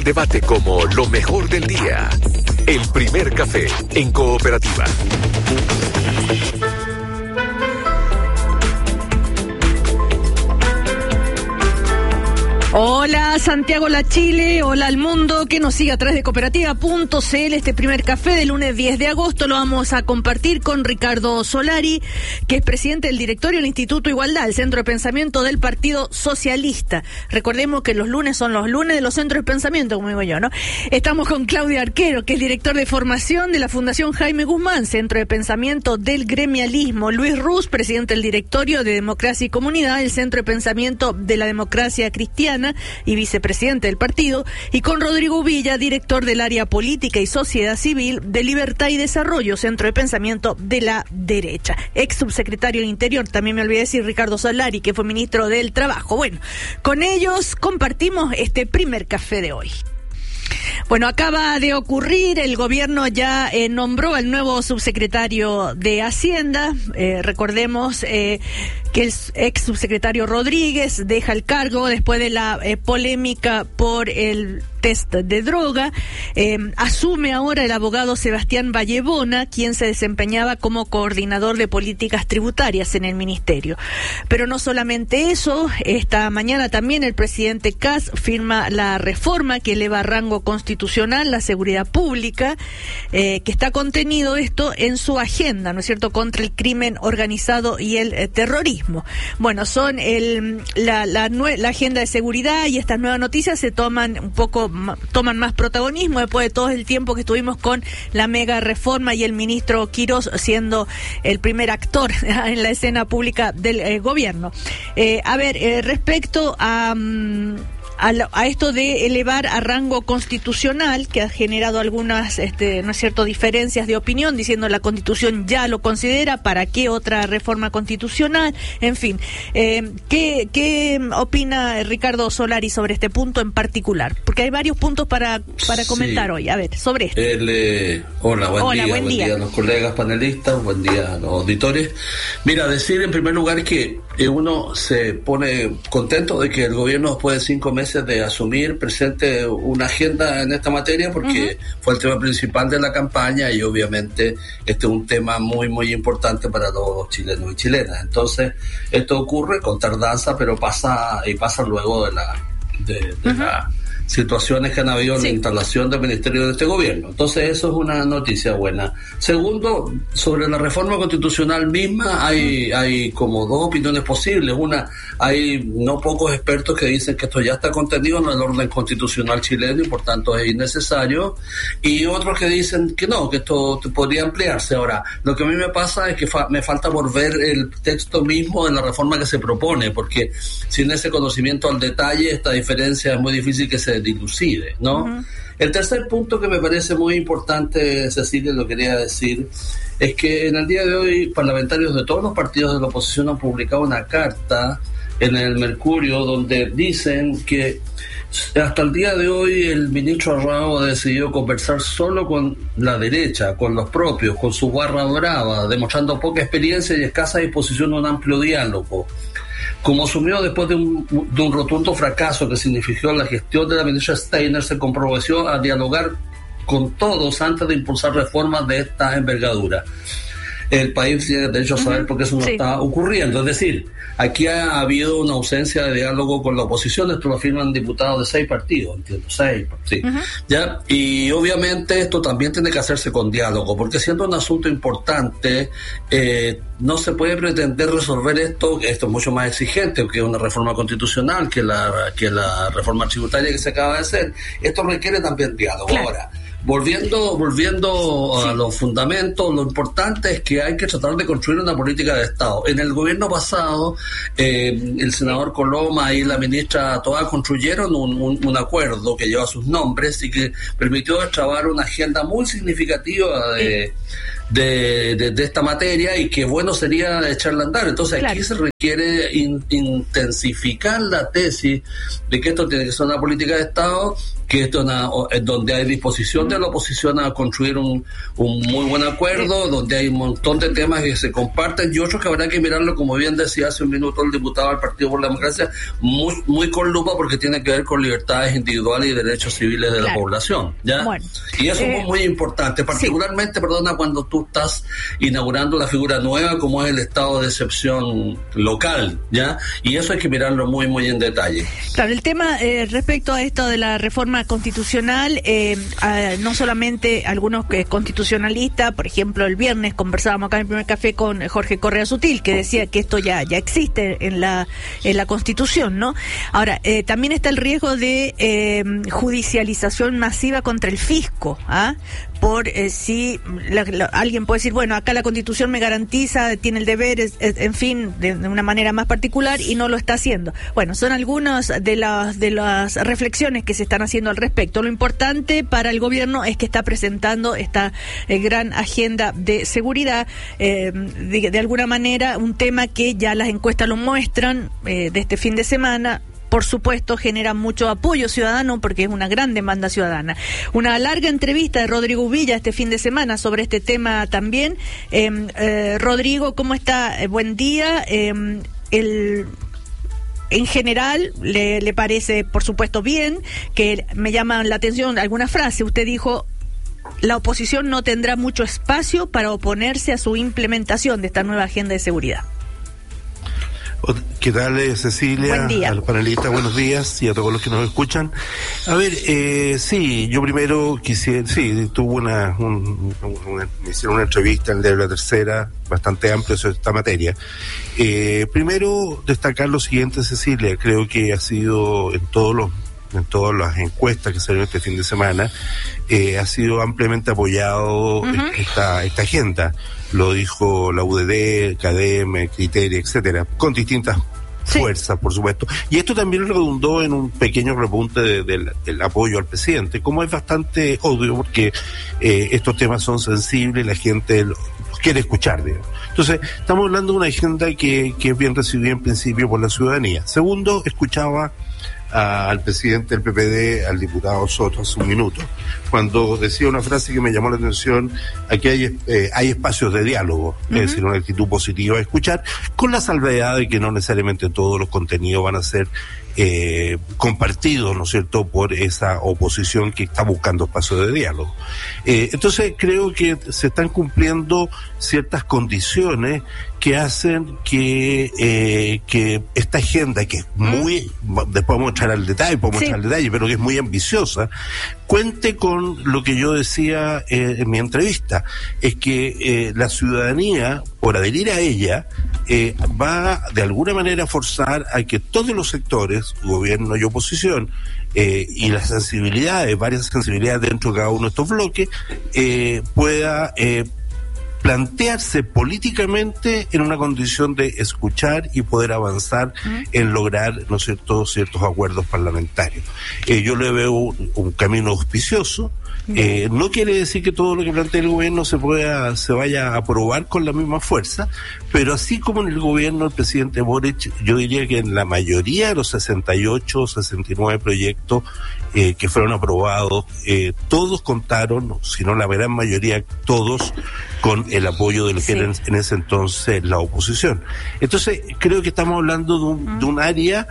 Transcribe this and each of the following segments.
debate como lo mejor del día. El primer café en Cooperativa. Hola Santiago, la Chile, hola al mundo que nos sigue a través de cooperativa.cl. Este primer café del lunes 10 de agosto lo vamos a compartir con Ricardo Solari, que es presidente del directorio del Instituto Igualdad, el centro de pensamiento del Partido Socialista. Recordemos que los lunes son los lunes de los centros de pensamiento, como digo yo, ¿no? Estamos con Claudio Arquero, que es director de formación de la Fundación Jaime Guzmán, centro de pensamiento del gremialismo. Luis Ruz, presidente del directorio de Democracia y Comunidad, el centro de pensamiento de la democracia cristiana y vicepresidente del partido, y con Rodrigo Villa, director del área política y sociedad civil de Libertad y Desarrollo, centro de pensamiento de la derecha. Ex subsecretario del Interior, también me olvidé decir, Ricardo Solari, que fue ministro del Trabajo. Bueno, con ellos compartimos este primer café de hoy. Bueno, acaba de ocurrir, el gobierno ya nombró al nuevo subsecretario de Hacienda. Recordemos que el ex subsecretario Rodríguez deja el cargo después de la polémica por el test de droga. Asume ahora el abogado Sebastián Vallebona, quien se desempeñaba como coordinador de políticas tributarias en el ministerio. Pero no solamente eso, esta mañana también el presidente Kast firma la reforma que eleva a rango constitucional la seguridad pública, que está contenido esto en su agenda, ¿no es cierto?, contra el crimen organizado y el terrorismo. Bueno, son la agenda de seguridad, y estas nuevas noticias se toman más protagonismo después de todo el tiempo que estuvimos con la mega reforma y el ministro Quirós siendo el primer actor en la escena pública del gobierno. Respecto a esto de elevar a rango constitucional, que ha generado algunas, ¿no es cierto?, diferencias de opinión, diciendo la Constitución ya lo considera, ¿para qué otra reforma constitucional? En fin, ¿qué opina Ricardo Solari sobre este punto en particular? Porque hay varios puntos para comentar hoy. A ver, sobre esto. Hola, buen día a los colegas panelistas, buen día a los auditores. Mira, decir en primer lugar que uno se pone contento de que el gobierno, después de 5 meses de asumir, presente una agenda en esta materia, porque fue el tema principal de la campaña, y obviamente este es un tema muy muy importante para los chilenos y chilenas. Entonces esto ocurre con tardanza, pero pasa luego de las situaciones que han habido en la instalación del ministerio de este gobierno. Entonces eso es una noticia buena. Segundo, sobre la reforma constitucional misma hay como dos opiniones posibles. Una, hay no pocos expertos que dicen que esto ya está contenido en el orden constitucional chileno y por tanto es innecesario, y otros que dicen que no, que esto podría ampliarse. Ahora, lo que a mí me pasa es que me falta por ver el texto mismo de la reforma que se propone, porque sin ese conocimiento al detalle esta diferencia es muy difícil que se dilucide, ¿no? El tercer punto que me parece muy importante, Cecilia, lo quería decir, es que en el día de hoy parlamentarios de todos los partidos de la oposición han publicado una carta en el Mercurio donde dicen que hasta el día de hoy el ministro Arrao ha decidido conversar solo con la derecha, con los propios, con su barra brava, demostrando poca experiencia y escasa disposición a un amplio diálogo. Como asumió después de un rotundo fracaso que significó la gestión de la ministra Steiner, se comprometió a dialogar con todos antes de impulsar reformas de esta envergadura. El país tiene derecho a saber por qué eso no está ocurriendo. Es decir, aquí ha habido una ausencia de diálogo con la oposición. Esto lo afirman diputados de 6 partidos, entiendo, 6, sí. ¿Ya? Y obviamente esto también tiene que hacerse con diálogo, porque siendo un asunto importante, no se puede pretender resolver esto es mucho más exigente que una reforma constitucional, que la reforma tributaria que se acaba de hacer. Esto requiere también diálogo. Claro. Ahora, volviendo a los fundamentos, lo importante es que hay que tratar de construir una política de Estado. En el gobierno pasado, el senador Coloma y la ministra Toá construyeron un acuerdo que lleva sus nombres y que permitió destrabar una agenda muy significativa de esta materia y que bueno sería echarla a andar. Entonces aquí se requiere intensificar la tesis de que esto tiene que ser una política de Estado, que esto es donde hay disposición de la oposición a construir un muy buen acuerdo, donde hay un montón de temas que se comparten y otros que habrá que mirarlo, como bien decía hace un minuto el diputado del Partido por la Democracia, muy con lupa, porque tiene que ver con libertades individuales y derechos civiles de la población, ¿ya? Bueno, y eso es muy importante, particularmente, cuando tú estás inaugurando la figura nueva como es el estado de excepción local, ¿ya? Y eso hay que mirarlo muy en detalle. Claro, el tema respecto a esto de la reforma constitucional, no solamente algunos constitucionalistas, por ejemplo, el viernes conversábamos acá en el primer café con Jorge Correa Sutil, que decía que esto ya existe en la Constitución, ¿no? Ahora, también está el riesgo de judicialización masiva contra el fisco, por si alguien puede decir, bueno, acá la Constitución me garantiza, tiene el deber, en fin, de una manera más particular, y no lo está haciendo. Bueno, son algunas de las reflexiones que se están haciendo al respecto. Lo importante para el gobierno es que está presentando esta gran agenda de seguridad, de alguna manera un tema que ya las encuestas lo muestran, de este fin de semana. Por supuesto, genera mucho apoyo ciudadano porque es una gran demanda ciudadana. Una larga entrevista de Rodrigo Uvilla este fin de semana sobre este tema también. Rodrigo, ¿cómo está? Buen día. En general, le parece, por supuesto, bien, que me llama la atención alguna frase. Usted dijo: la oposición no tendrá mucho espacio para oponerse a su implementación de esta nueva agenda de seguridad. ¿Qué tal, Cecilia? Buen día. A los panelistas, buenos días, y a todos los que nos escuchan. A ver, sí, yo primero quisiera, tuve me hicieron una entrevista en el diario La Tercera, bastante amplia sobre esta materia. Primero, destacar lo siguiente, Cecilia, creo que ha sido en todas las encuestas que salieron este fin de semana, ha sido ampliamente apoyado esta agenda. Lo dijo la UDD, CADEM, Criteria, etcétera, con distintas fuerzas, por supuesto. Y esto también redundó en un pequeño repunte del apoyo al presidente, como es bastante obvio, porque estos temas son sensibles, la gente los quiere escuchar, digamos. Entonces, estamos hablando de una agenda que es bien recibida en principio por la ciudadanía. Segundo, escuchaba al presidente del PPD, al diputado Soto, hace un minuto, cuando decía una frase que me llamó la atención: aquí hay espacios de diálogo, es decir, una actitud positiva a escuchar, con la salvedad de que no necesariamente todos los contenidos van a ser compartidos, ¿no es cierto?, por esa oposición que está buscando espacios de diálogo. Entonces creo que se están cumpliendo ciertas condiciones que hacen que esta agenda, que es muy, después vamos a entrar al detalle, pero que es muy ambiciosa, cuente con lo que yo decía en mi entrevista, es que la ciudadanía, por adherir a ella, va de alguna manera a forzar a que todos los sectores, gobierno y oposición, y las sensibilidades, varias sensibilidades dentro de cada uno de estos bloques, pueda plantearse políticamente en una condición de escuchar y poder avanzar en lograr, ¿no es cierto?, ciertos acuerdos parlamentarios. Yo le veo un camino auspicioso. No quiere decir que todo lo que plantea el gobierno se vaya a aprobar con la misma fuerza, pero así como en el gobierno del presidente Boric, yo diría que en la mayoría de los 68, 69 proyectos que fueron aprobados, todos contaron, si no la gran mayoría, todos, con el apoyo de lo que era en ese entonces la oposición. Entonces, creo que estamos hablando de un área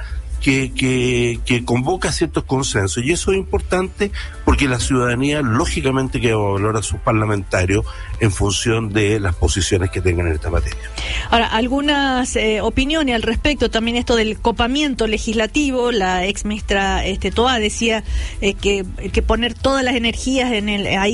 que convoca ciertos consensos, y eso es importante porque la ciudadanía lógicamente que valora a sus parlamentarios en función de las posiciones que tengan en esta materia. Ahora, algunas opiniones al respecto, también esto del copamiento legislativo. La ex ministra Toá decía que poner todas las energías en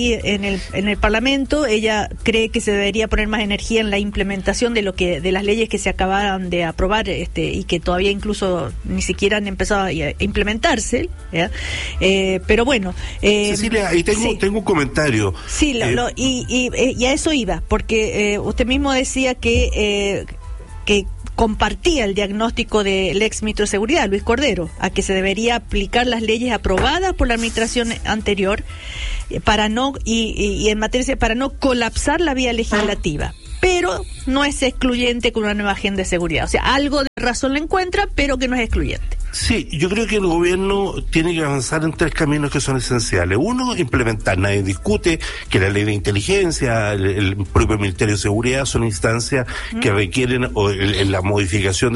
el Parlamento. Ella cree que se debería poner más energía en la implementación de las leyes que se acababan de aprobar y que todavía incluso ni siquiera han empezado a implementarse, ¿ya? Pero bueno, Cecilia, ahí tengo un comentario. Sí, y a eso iba, porque usted mismo decía que compartía el diagnóstico del ex ministro de Seguridad, Luis Cordero, a que se debería aplicar las leyes aprobadas por la administración anterior para no para no colapsar la vía legislativa. Pero no es excluyente con una nueva agenda de seguridad. O sea, algo de razón le encuentra, pero que no es excluyente. Sí, yo creo que el gobierno tiene que avanzar en 3 caminos que son esenciales. Uno, implementar. Nadie discute que la ley de inteligencia, el propio Ministerio de Seguridad son instancias que requieren la modificación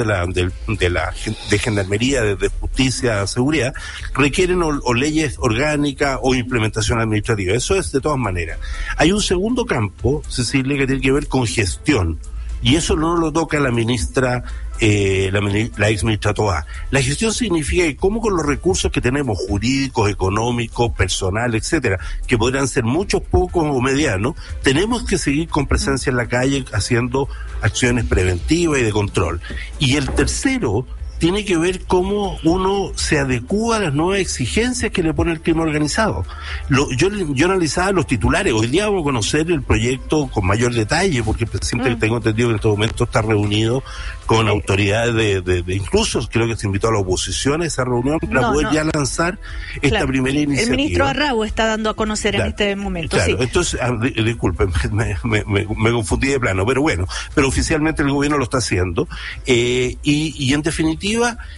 de Gendarmería, de Justicia, Seguridad, requieren o leyes orgánicas o implementación administrativa. Eso es de todas maneras. Hay un segundo campo, Cecilia, que tiene que ver con gestión. Y eso no lo toca la ministra, la ex ministra Toá. La gestión significa que cómo con los recursos que tenemos, jurídicos, económicos, personal, etcétera, que podrán ser muchos, pocos o medianos, tenemos que seguir con presencia en la calle haciendo acciones preventivas y de control. Y el tercero tiene que ver cómo uno se adecúa a las nuevas exigencias que le pone el crimen organizado. Yo analizaba los titulares. Hoy día vamos a conocer el proyecto con mayor detalle, porque el presidente, tengo entendido que en este momento está reunido con autoridades de incluso creo que se invitó a la oposición a esa reunión para poder ya lanzar esta primera iniciativa. El ministro Arrau está dando a conocer en este momento. Claro, sí. Entonces, disculpen, me confundí de plano, pero bueno, pero oficialmente el gobierno lo está haciendo, y en definitiva,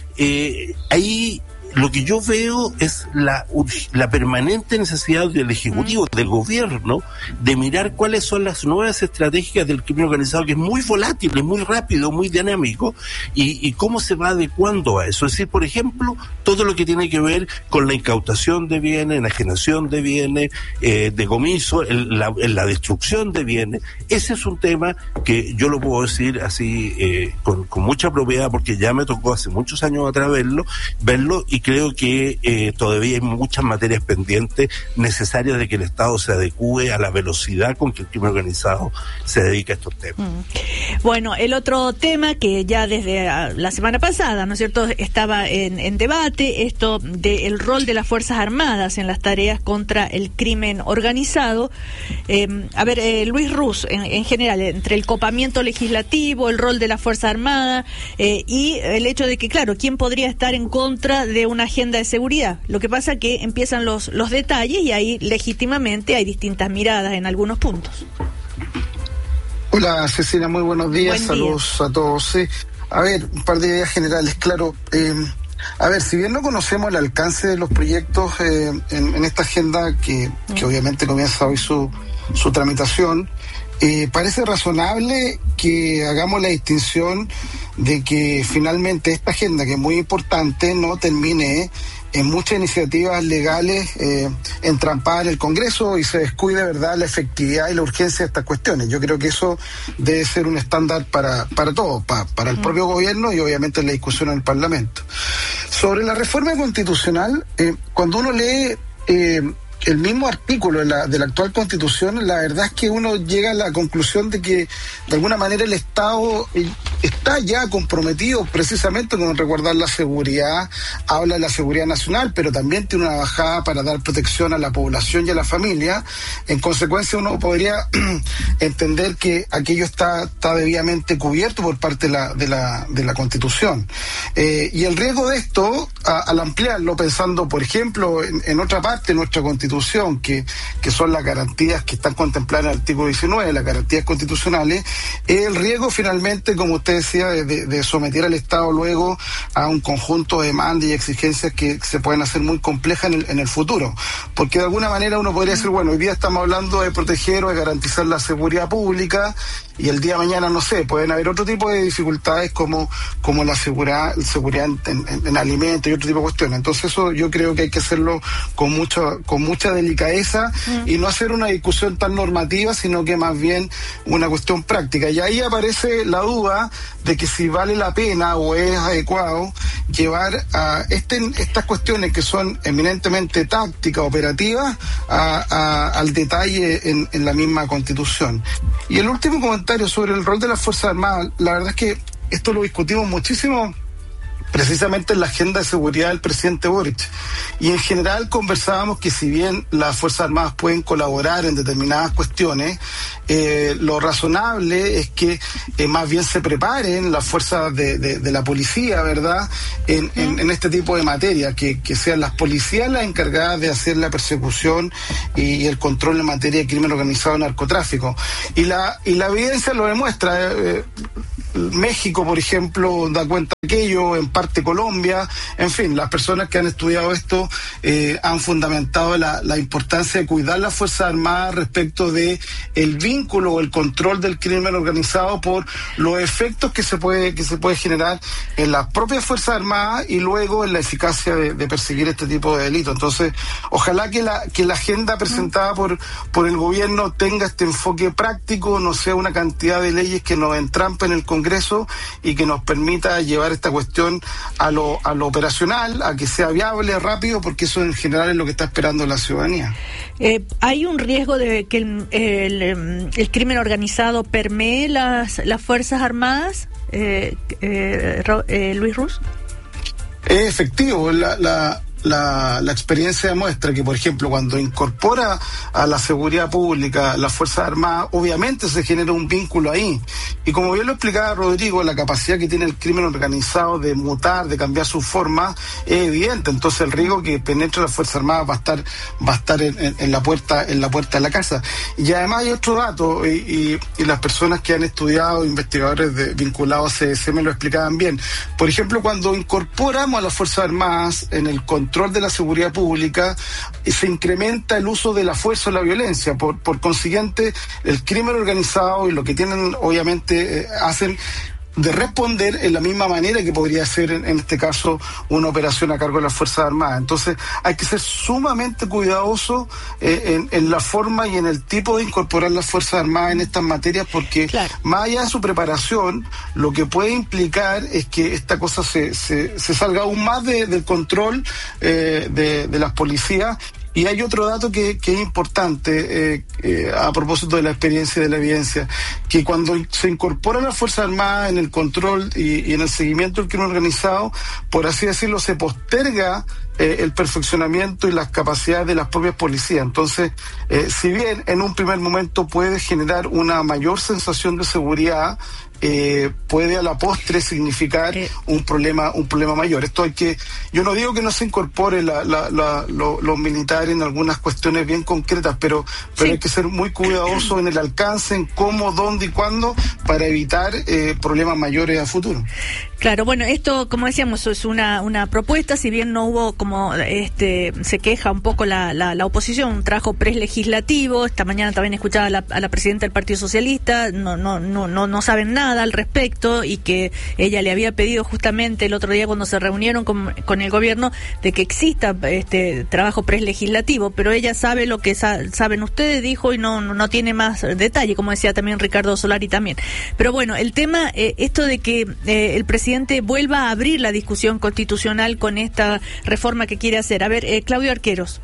ahí lo que yo veo es la permanente necesidad del Ejecutivo, del Gobierno, de mirar cuáles son las nuevas estrategias del crimen organizado, que es muy volátil, es muy rápido, muy dinámico, y cómo se va adecuando a eso. Es decir, por ejemplo, todo lo que tiene que ver con la incautación de bienes, enajenación de bienes, decomiso, la destrucción de bienes. Ese es un tema que yo lo puedo decir así con mucha propiedad, porque ya me tocó hace muchos años atrás verlo, y creo que todavía hay muchas materias pendientes necesarias de que el Estado se adecúe a la velocidad con que el crimen organizado se dedica a estos temas. Bueno, el otro tema que ya desde la semana pasada, ¿no es cierto?, estaba en debate, esto del rol de las Fuerzas Armadas en las tareas contra el crimen organizado. Luis Ruz, en general, entre el copamiento legislativo, el rol de las Fuerzas Armadas y el hecho de que, claro, ¿quién podría estar en contra de una agenda de seguridad? Lo que pasa que empiezan los detalles y ahí legítimamente hay distintas miradas en algunos puntos. Hola Cecilia, muy buenos días. Saludos a todos. Sí. A ver, un par de ideas generales, claro. Si bien no conocemos el alcance de los proyectos en esta agenda que obviamente comienza hoy su tramitación, parece razonable que hagamos la distinción de que finalmente esta agenda, que es muy importante, no termine en muchas iniciativas legales entrampadas en el Congreso y se descuide, ¿verdad?, la efectividad y la urgencia de estas cuestiones. Yo creo que eso debe ser un estándar para todos, para el propio gobierno y obviamente la discusión en el Parlamento. Sobre la reforma constitucional, cuando uno lee el mismo artículo de la actual Constitución, la verdad es que uno llega a la conclusión de que de alguna manera el Estado está ya comprometido precisamente con resguardar la seguridad. Habla de la seguridad nacional, pero también tiene una bajada para dar protección a la población y a la familia. En consecuencia, uno podría entender que aquello está debidamente cubierto por parte de la Constitución. Y el riesgo de esto, al ampliarlo, pensando, por ejemplo, en otra parte de nuestra Constitución, que son las garantías que están contempladas en el artículo 19, las garantías constitucionales, el riesgo finalmente, como usted decía, de someter al Estado luego a un conjunto de demandas y exigencias que se pueden hacer muy complejas en el futuro. Porque de alguna manera uno podría decir, bueno, hoy día estamos hablando de proteger o de garantizar la seguridad pública, y el día de mañana, no sé, pueden haber otro tipo de dificultades como la seguridad en alimentos y otro tipo de cuestiones. Entonces eso yo creo que hay que hacerlo con mucha delicadeza y no hacer una discusión tan normativa, sino que más bien una cuestión práctica. Y ahí aparece la duda de que si vale la pena o es adecuado llevar a estas cuestiones que son eminentemente tácticas, operativas, al detalle en la misma Constitución. Y el último comentario sobre el rol de las Fuerzas Armadas, la verdad es que esto lo discutimos muchísimo precisamente en la agenda de seguridad del presidente Boric. Y en general conversábamos que si bien las Fuerzas Armadas pueden colaborar en determinadas cuestiones, lo razonable es que más bien se preparen las fuerzas de la policía, ¿verdad?, en este tipo de materia, que sean las policías las encargadas de hacer la persecución y el control en materia de crimen organizado y narcotráfico. Y la evidencia lo demuestra. México, por ejemplo, da cuenta de aquello, en parte Colombia, en fin, las personas que han estudiado esto han fundamentado la importancia de cuidar las Fuerzas Armadas respecto de el vínculo o el control del crimen organizado por los efectos que se puede generar en las propias Fuerzas Armadas y luego en la eficacia de perseguir este tipo de delitos. Entonces, ojalá que la agenda presentada por el gobierno tenga este enfoque práctico, no sea una cantidad de leyes que nos entrampen en el Congreso y que nos permita llevar esta cuestión a lo operacional, a que sea viable, rápido, porque eso en general es lo que está esperando la ciudadanía. ¿Hay un riesgo de que el crimen organizado permee las Fuerzas Armadas, Luis Ruz? Es efectivo. La experiencia demuestra que, por ejemplo, cuando incorpora a la seguridad pública las Fuerzas Armadas, obviamente se genera un vínculo ahí. Y como bien lo explicaba Rodrigo, la capacidad que tiene el crimen organizado de mutar, de cambiar su forma, es evidente. Entonces el riesgo que penetre las Fuerzas Armadas va a estar en la puerta de la casa. Y además hay otro dato, y las personas que han estudiado, investigadores vinculados a CDC, me lo explicaban bien. Por ejemplo, cuando incorporamos a las Fuerzas Armadas en el control de la seguridad pública, se incrementa el uso de la fuerza o la violencia. Por consiguiente, el crimen organizado y lo que tienen, obviamente, hacen de responder en la misma manera que podría ser en este caso una operación a cargo de las Fuerzas Armadas. Entonces hay que ser sumamente cuidadoso en la forma y en el tipo de incorporar las Fuerzas Armadas en estas materias, porque claro, más allá de su preparación, lo que puede implicar es que esta cosa se salga aún más del control de las policías. Y hay otro dato que es importante a propósito de la experiencia y de la evidencia, que cuando se incorporan las Fuerzas Armadas en el control y en el seguimiento del crimen organizado, por así decirlo, se posterga el perfeccionamiento y las capacidades de las propias policías. Entonces, si bien en un primer momento puede generar una mayor sensación de seguridad, puede a la postre significar un problema mayor. Yo no digo que no se incorpore los militares en algunas cuestiones bien concretas, pero sí, hay que ser muy cuidadoso en el alcance, en cómo, dónde y cuándo, para evitar problemas mayores a futuro. Claro, bueno, esto, como decíamos, es una propuesta, si bien no hubo como se queja un poco la oposición, un trabajo prelegislativo. Esta mañana también escuchaba a la presidenta del Partido Socialista, no saben nada al respecto, y que ella le había pedido justamente el otro día cuando se reunieron con el gobierno de que exista trabajo prelegislativo, pero ella sabe lo que saben ustedes, dijo, y no tiene más detalle, como decía también Ricardo Solari también. Pero bueno, el tema, esto de que el presidente vuelva a abrir la discusión constitucional con esta reforma que quiere hacer. A ver, Claudio Arqueros.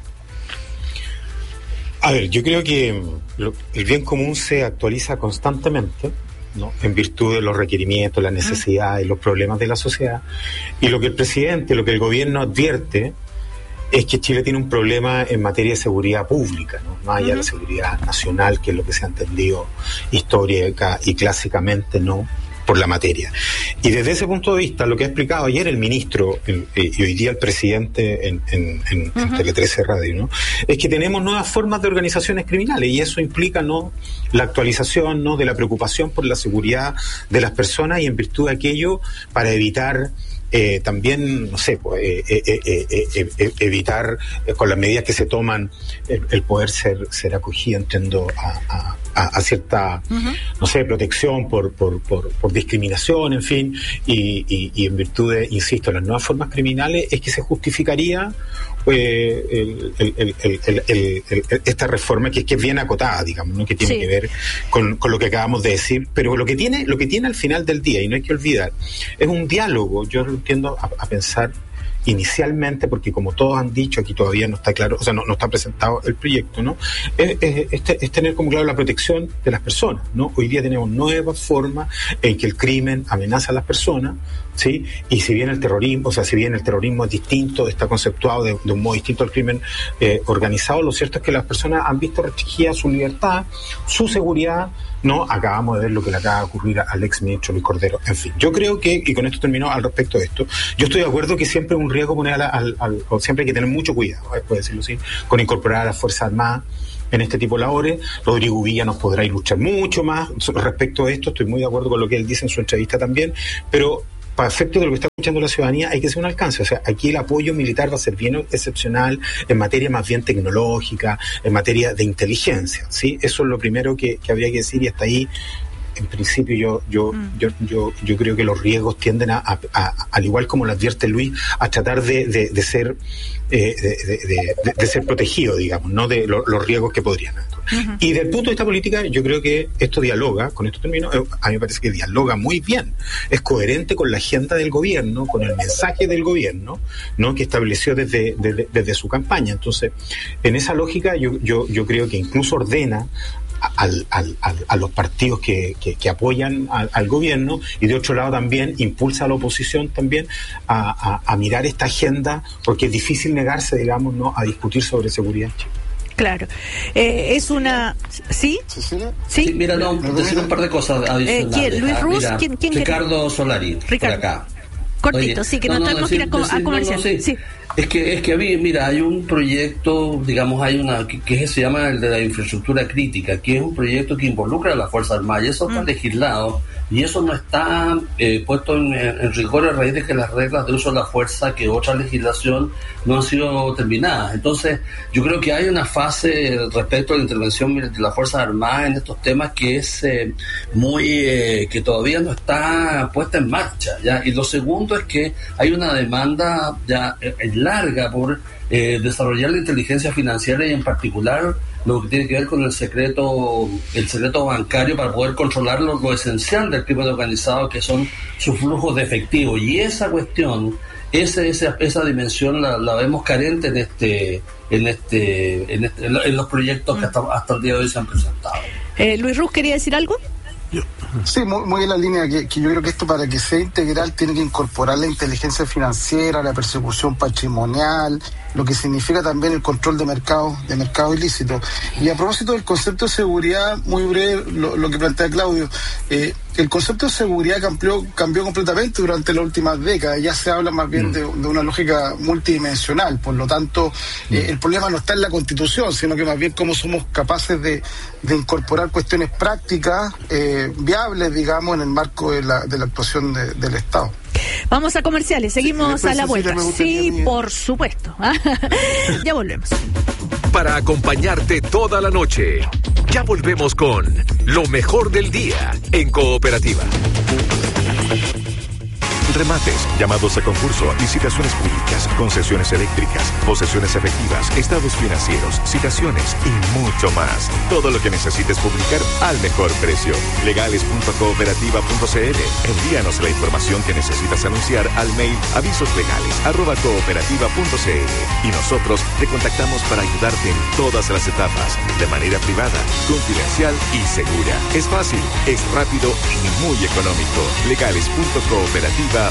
A ver, yo creo que el bien común se actualiza constantemente, ¿no?, en virtud de los requerimientos, las necesidades, los problemas de la sociedad. Y lo que el gobierno advierte es que Chile tiene un problema en materia de seguridad pública, ¿no?, más allá de la seguridad nacional, que es lo que se ha entendido histórica y clásicamente, ¿no?, por la materia. Y desde ese punto de vista, lo que ha explicado ayer el ministro y hoy día el presidente en Tele 13 Radio, ¿no?, es que tenemos nuevas formas de organizaciones criminales, y eso implica, ¿no?, la actualización, ¿no?, de la preocupación por la seguridad de las personas, y en virtud de aquello, para evitar también, no sé, evitar con las medidas que se toman el poder ser acogido, entiendo, a cierta, no sé, protección por discriminación, en fin, y en virtud de, insisto, las nuevas formas criminales, es que se justificaría esta reforma, que es bien acotada, digamos, ¿no?, que tiene que ver con lo que acabamos de decir, pero lo que tiene al final del día, y no hay que olvidar, es un diálogo. Yo lo entiendo a pensar inicialmente, porque como todos han dicho, aquí todavía no está claro, o sea, no está presentado el proyecto, ¿no?, es tener como claro la protección de las personas, ¿no? Hoy día tenemos nuevas formas en que el crimen amenaza a las personas, ¿sí? Y si bien el terrorismo es distinto, está conceptuado de un modo distinto al crimen organizado, lo cierto es que las personas han visto restringida su libertad, su seguridad, ¿no? Acabamos de ver lo que le acaba de ocurrir al ex ministro Luis Cordero. En fin, yo creo que, y con esto termino al respecto de esto, yo estoy de acuerdo que siempre es un riesgo poner o siempre hay que tener mucho cuidado, puedo decirlo así, con incorporar a las Fuerzas Armadas en este tipo de labores. Rodrigo Villa nos podrá ilustrar mucho más respecto a esto, estoy muy de acuerdo con lo que él dice en su entrevista también, pero para efectos de lo que está escuchando la ciudadanía hay que hacer un alcance. O sea, aquí el apoyo militar va a ser bien excepcional en materia más bien tecnológica, en materia de inteligencia, ¿sí? Eso es lo primero que habría que decir, y hasta ahí, en principio, yo creo que los riesgos tienden al igual como lo advierte Luis, a tratar de ser de ser protegido, digamos, no de los riesgos que podrían. Uh-huh. Y desde el punto de vista política, yo creo que esto dialoga, con esto termino, a mí me parece que dialoga muy bien, es coherente con la agenda del gobierno, con el mensaje del gobierno, ¿no? Que estableció desde su campaña. Entonces, en esa lógica, yo creo que incluso ordena a los partidos que apoyan al gobierno, y de otro lado también impulsa a la oposición también a mirar esta agenda, porque es difícil negarse, digamos, ¿no?, a discutir sobre seguridad. Claro. Es una... ¿Sí? Sí, mira, no, decir un par de cosas adicionales. ¿Quién? ¿Luis Ruz? Mira, ¿Quién Ricardo Solari, Ricardo. por acá. Cortito, sí, que no tenemos que ir a comercial. Sí. Es que a mí, mira, hay un proyecto, digamos, hay una que se llama el de la infraestructura crítica, que es un proyecto que involucra a las Fuerzas Armadas, y eso está legislado, y eso no está puesto en rigor a raíz de que las reglas de uso de la fuerza, que otra legislación, no han sido terminadas. Entonces, yo creo que hay una fase respecto a la intervención de las Fuerzas Armadas en estos temas que es que todavía no está puesta en marcha, ¿ya? Y lo segundo es que hay una demanda ya larga por desarrollar la inteligencia financiera, y en particular lo que tiene que ver con el secreto bancario, para poder controlar lo esencial del crimen organizado, que son sus flujos de efectivo. Y esa cuestión, esa dimensión la vemos carente en los proyectos que hasta el día de hoy se han presentado. Luis Ruz, ¿quería decir algo? Sí, muy en la línea que yo creo que esto, para que sea integral, tiene que incorporar la inteligencia financiera, la persecución patrimonial, lo que significa también el control de mercado ilícito. Y a propósito del concepto de seguridad, muy breve lo que plantea Claudio, el concepto de seguridad cambió completamente durante las últimas décadas. Ya se habla más bien de una lógica multidimensional. Por lo tanto, el problema no está en la Constitución, sino que más bien cómo somos capaces de incorporar cuestiones prácticas, viables, digamos, en el marco de la actuación del Estado. Vamos a comerciales, seguimos a la vuelta. Sí, por supuesto. Ya volvemos. Para acompañarte toda la noche, ya volvemos con lo mejor del día en Cooperativa. Remates, llamados a concurso, licitaciones públicas, concesiones eléctricas, posesiones efectivas, estados financieros, citaciones y mucho más. Todo lo que necesites publicar al mejor precio. Legales.cooperativa.cl. Envíanos la información que necesitas anunciar al mail avisoslegales@cooperativa.cl y nosotros te contactamos para ayudarte en todas las etapas, de manera privada, confidencial y segura. Es fácil, es rápido y muy económico. Legales.cooperativa.cl.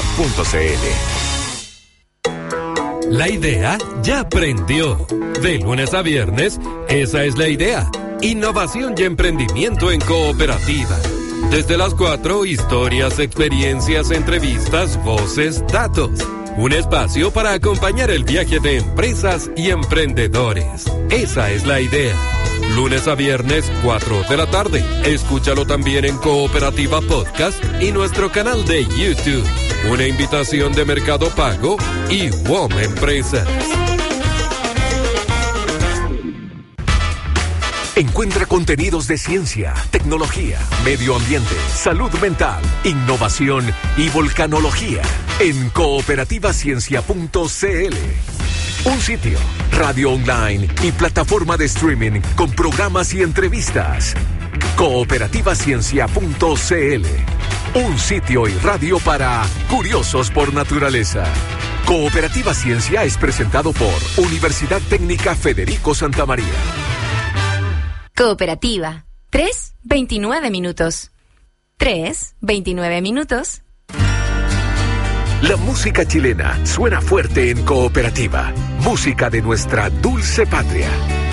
La idea ya prendió. De lunes a viernes, esa es la idea. Innovación y emprendimiento en Cooperativa. Desde las 4, historias, experiencias, entrevistas, voces, datos. Un espacio para acompañar el viaje de empresas y emprendedores. Esa es la idea. Lunes a viernes, 4 de la tarde. Escúchalo también en Cooperativa Podcast y nuestro canal de YouTube. Una invitación de Mercado Pago y WOM Empresas. Encuentra contenidos de ciencia, tecnología, medio ambiente, salud mental, innovación y volcanología en cooperativaciencia.cl. Un sitio, radio online y plataforma de streaming con programas y entrevistas. Cooperativaciencia.cl. Un sitio y radio para curiosos por naturaleza. Cooperativa Ciencia es presentado por Universidad Técnica Federico Santa María. Cooperativa. 3:29 minutos. 3:29 minutos. La música chilena suena fuerte en Cooperativa. Música de nuestra dulce patria.